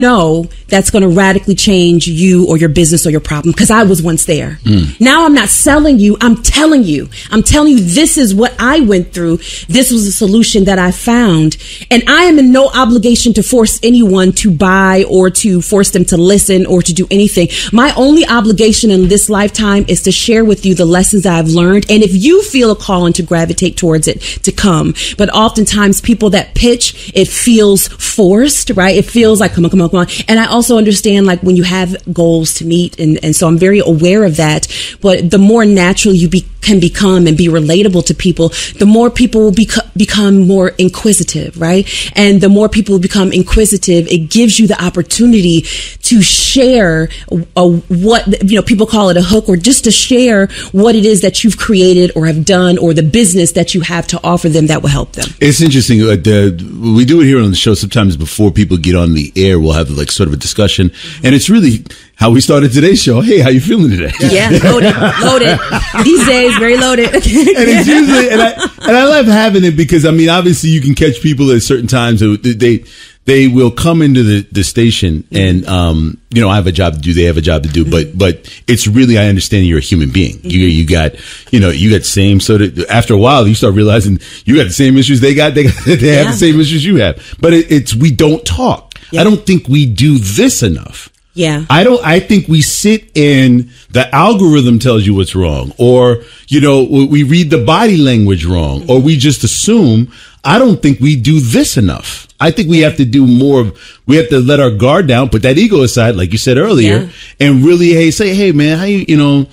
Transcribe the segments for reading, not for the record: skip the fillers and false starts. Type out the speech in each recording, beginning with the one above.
know that's going to radically change you or your business or your problem, because I was once there. Now I'm not selling you. I'm telling you this is what I went through. This was a solution that I found, and I am in no obligation to force anyone to buy or to force them to listen or to do anything. My only obligation in this lifetime is to share with you the lessons I've learned, and if you feel a calling to gravitate towards it, to come. But oftentimes people that pitch, it feels forced, right? It feels like come on. And I also understand, like, when you have goals to meet, and so I'm very aware of that. But the more natural you can become and be relatable to people, the more people will become more inquisitive, right? And the more people become inquisitive, it gives you the opportunity to share what, people call it a hook, or just to share what it is that you've created or have done, or the business that you have to offer them that will help them. It's interesting. We do it here on the show. Sometimes before people get on the air, we'll have like sort of a discussion, and it's really how we started today's show. Hey, how you feeling today? Yeah, loaded. These days, very loaded. And it's usually, and I love having it because, I mean, obviously you can catch people at certain times. They will come into the station and, I have a job to do. They have a job to do. But it's really, I understand you're a human being. You got same. So that after a while, you start realizing you got the same issues they got. They have the same issues you have. But we don't talk. Yeah. I don't think we do this enough. Yeah. I think we sit in the algorithm tells you what's wrong, or, we read the body language wrong, or we just assume. I don't think we do this enough. I think we have to do more. We have to let our guard down, put that ego aside, like you said earlier, and really, say, hey, man, how you,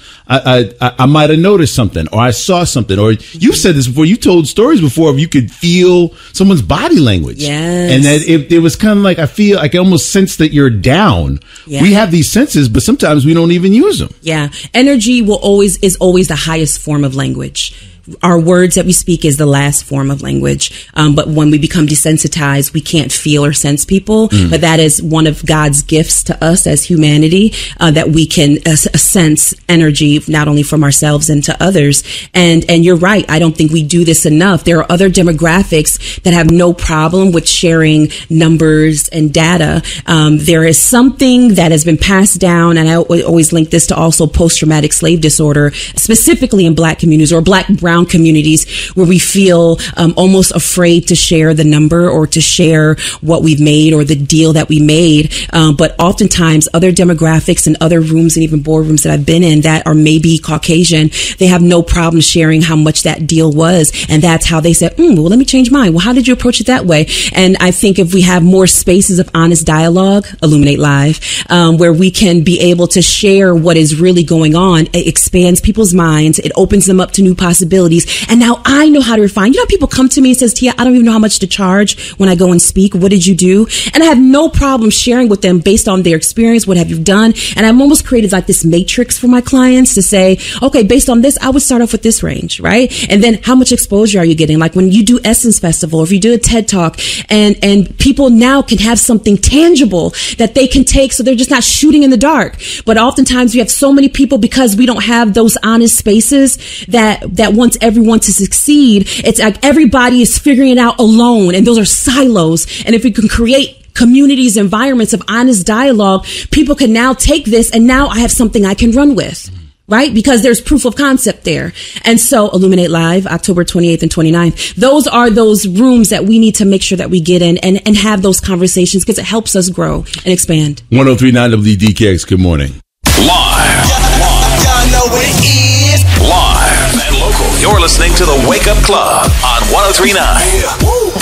I might have noticed something, or I saw something, or you've said this before. You told stories before of you could feel someone's body language. Yes. And that it was kind of like, I can almost sense that you're down. Yeah. We have these senses, but sometimes we don't even use them. Yeah. Energy is always the highest form of language. Our words that we speak is the last form of language. But when we become desensitized, we can't feel or sense people. But that is one of God's gifts to us as humanity, that we can sense energy, not only from ourselves and to others. And you're right. I don't think we do this enough. There are other demographics that have no problem with sharing numbers and data. There is something that has been passed down, and I always link this to also post-traumatic slave disorder, specifically in Black communities or Black brown communities, where we feel almost afraid to share the number or to share what we've made or the deal that we made. But oftentimes other demographics and other rooms and even boardrooms that I've been in that are maybe Caucasian, they have no problem sharing how much that deal was. And that's how they said, well, let me change mine. Well, how did you approach it that way? And I think if we have more spaces of honest dialogue, Illuminate Live, where we can be able to share what is really going on, it expands people's minds. It opens them up to new possibilities. And now I know how to refine. People come to me and says, Tia, I don't even know how much to charge when I go and speak. What did you do? And I have no problem sharing with them based on their experience. What have you done? And I've almost created like this matrix for my clients to say, okay, based on this, I would start off with this range, right? And then how much exposure are you getting? Like when you do Essence Festival, or if you do a TED Talk, and people now can have something tangible that they can take, so they're just not shooting in the dark. But oftentimes we have so many people, because we don't have those honest spaces that wants everyone to succeed. It's like everybody is figuring it out alone, and those are silos. And if we can create communities, environments of honest dialogue, people can now take this, and now I have something I can run with, right? Because there's proof of concept there. And so Illuminate Live, October 28th and 29th, those are those rooms that we need to make sure that we get in and have those conversations, because it helps us grow and expand. 103.9 WDKX, good morning. Live. Y'all know what it is. Live and local. You're listening to the Wake Up Club on 103.9.